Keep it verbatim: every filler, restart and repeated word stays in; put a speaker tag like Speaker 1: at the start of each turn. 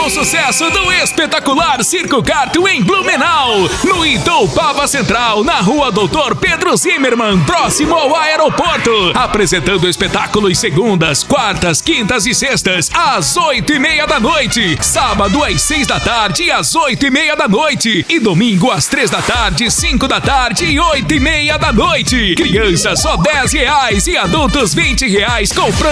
Speaker 1: o sucesso do espetacular Circo Carto em Blumenau, no Itoupava Central, na rua Doutor Pedro Zimmermann, próximo ao aeroporto. Apresentando espetáculos segundas, quartas, quintas e sextas, às oito e meia da noite. Sábado às seis da tarde e às oito e meia da noite. E domingo às três da tarde, cinco da tarde e oito e meia da noite. Criança só dez reais e adultos vinte reais com